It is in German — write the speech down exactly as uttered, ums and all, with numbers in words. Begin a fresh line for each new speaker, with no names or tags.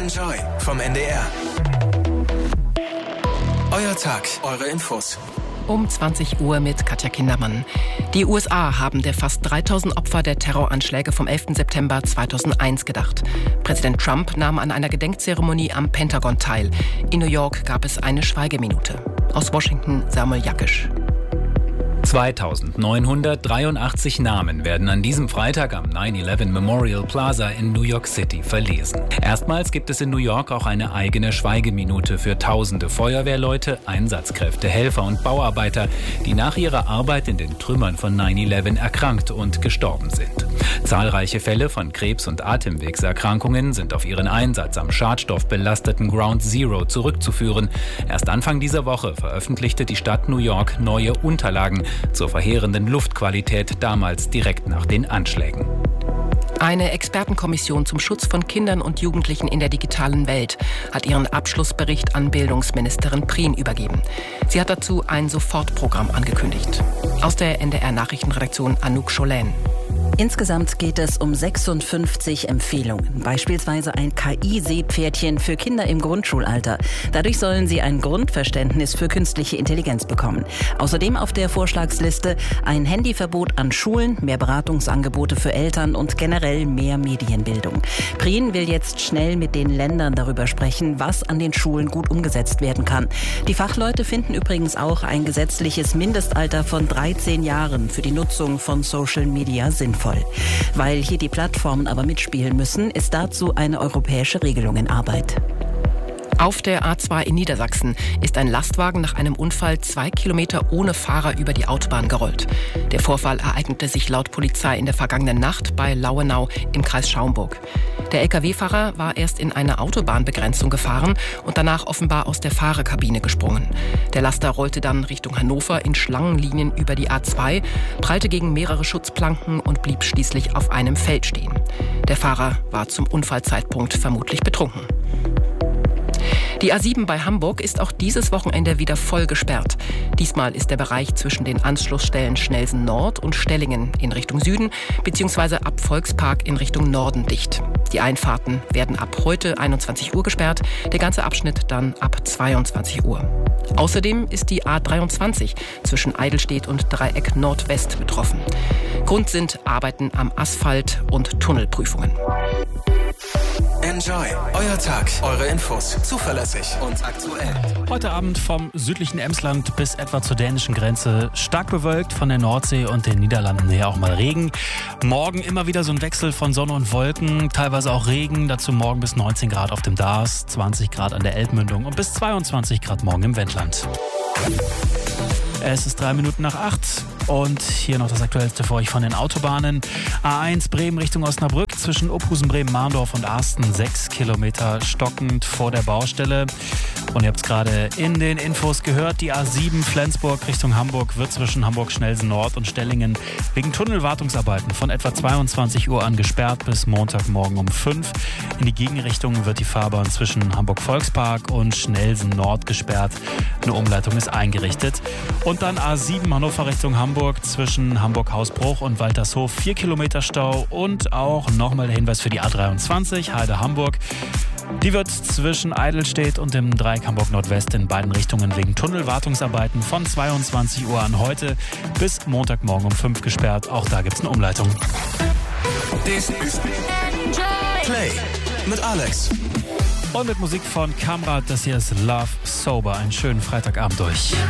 Enjoy vom N D R. Euer Tag, eure Infos.
Um zwanzig Uhr mit Katja Kindermann. Die U S A haben der fast dreitausend Opfer der Terroranschläge vom elften September zweitausendeins gedacht. Präsident Trump nahm an einer Gedenkzeremonie am Pentagon teil. In New York gab es eine Schweigeminute. Aus Washington Samuel Jackisch.
zweitausendneunhundertdreiundachtzig Namen werden an diesem Freitag am nine eleven Memorial Plaza in New York City verlesen. Erstmals gibt es in New York auch eine eigene Schweigeminute für tausende Feuerwehrleute, Einsatzkräfte, Helfer und Bauarbeiter, die nach ihrer Arbeit in den Trümmern von nine eleven erkrankt und gestorben sind. Zahlreiche Fälle von Krebs- und Atemwegserkrankungen sind auf ihren Einsatz am schadstoffbelasteten Ground Zero zurückzuführen. Erst Anfang dieser Woche veröffentlichte die Stadt New York neue Unterlagen zur verheerenden Luftqualität damals direkt nach den Anschlägen.
Eine Expertenkommission zum Schutz von Kindern und Jugendlichen in der digitalen Welt hat ihren Abschlussbericht an Bildungsministerin Prien übergeben. Sie hat dazu ein Sofortprogramm angekündigt. Aus der N D R-Nachrichtenredaktion Anouk Scholen.
Insgesamt geht es um sechsundfünfzig Empfehlungen. Beispielsweise ein K I-Seepferdchen für Kinder im Grundschulalter. Dadurch sollen sie ein Grundverständnis für künstliche Intelligenz bekommen. Außerdem auf der Vorschlagsliste ein Handyverbot an Schulen, mehr Beratungsangebote für Eltern und generell mehr Medienbildung. Prien will jetzt schnell mit den Ländern darüber sprechen, was an den Schulen gut umgesetzt werden kann. Die Fachleute finden übrigens auch ein gesetzliches Mindestalter von dreizehn Jahren für die Nutzung von Social Media sinnvoll. Weil hier die Plattformen aber mitspielen müssen, ist dazu eine europäische Regelung in Arbeit.
Auf der A zwei in Niedersachsen ist ein Lastwagen nach einem Unfall zwei Kilometer ohne Fahrer über die Autobahn gerollt. Der Vorfall ereignete sich laut Polizei in der vergangenen Nacht bei Lauenau im Kreis Schaumburg. Der L K W-Fahrer war erst in eine Autobahnbegrenzung gefahren und danach offenbar aus der Fahrerkabine gesprungen. Der Laster rollte dann Richtung Hannover in Schlangenlinien über die A zwei, prallte gegen mehrere Schutzplanken und blieb schließlich auf einem Feld stehen. Der Fahrer war zum Unfallzeitpunkt vermutlich betrunken. Die A sieben bei Hamburg ist auch dieses Wochenende wieder voll gesperrt. Diesmal ist der Bereich zwischen den Anschlussstellen Schnelsen Nord und Stellingen in Richtung Süden bzw. ab Volkspark in Richtung Norden dicht. Die Einfahrten werden ab heute einundzwanzig Uhr gesperrt, der ganze Abschnitt dann ab zweiundzwanzig Uhr. Außerdem ist die A dreiundzwanzig zwischen Eidelstedt und Dreieck Nordwest betroffen. Grund sind Arbeiten am Asphalt und Tunnelprüfungen.
Enjoy. Euer Tag, eure Infos. Zuverlässig und aktuell.
Heute Abend vom südlichen Emsland bis etwa zur dänischen Grenze stark bewölkt, von der Nordsee und den Niederlanden her auch mal Regen. Morgen immer wieder so ein Wechsel von Sonne und Wolken, teilweise auch Regen. Dazu morgen bis neunzehn Grad auf dem Dars, zwanzig Grad an der Elbmündung und bis zweiundzwanzig Grad morgen im Wendland. Es ist drei Minuten nach acht und hier noch das Aktuellste für euch von den Autobahnen. A eins Bremen Richtung Osnabrück zwischen Uphusen, Bremen, Mahndorf und Arsten sechs Kilometer stockend vor der Baustelle. Und ihr habt es gerade in den Infos gehört, die A sieben Flensburg Richtung Hamburg wird zwischen Hamburg-Schnelsen Nord und Stellingen wegen Tunnelwartungsarbeiten von etwa zweiundzwanzig Uhr an gesperrt bis Montagmorgen um fünf. In die Gegenrichtung wird die Fahrbahn zwischen Hamburg-Volkspark und Schnelsen Nord gesperrt. Eine Umleitung ist eingerichtet. Und dann A sieben Hannover Richtung Hamburg zwischen Hamburg-Hausbruch und Waltershof vier Kilometer Stau und auch nochmal der Hinweis für die A dreiundzwanzig Heide-Hamburg. Die wird zwischen Eidelstedt und dem Dreieck Hamburg Nordwest in beiden Richtungen wegen Tunnelwartungsarbeiten von zweiundzwanzig Uhr an heute bis Montagmorgen um fünf gesperrt. Auch da gibt es eine Umleitung.
Dies ist Play mit Alex.
Und mit Musik von Kamrat, das hier ist Love Sober. Einen schönen Freitagabend euch.